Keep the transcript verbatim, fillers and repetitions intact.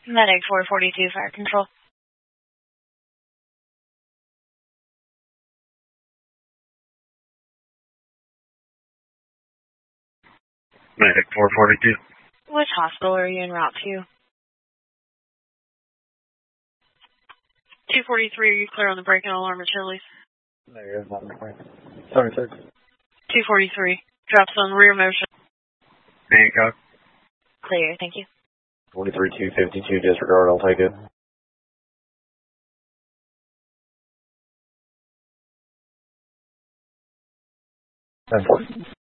Medic four forty-two, fire control. Medic four forty-two. Which hospital are you en route to? two forty-three, are you clear on the break-in alarm at Chili's? No, you're not clear. seventy-six. two forty-three, drops on rear motion. Hancock. Clear, thank you. twenty-three two fifty-two, disregard, I'll take it. ten four.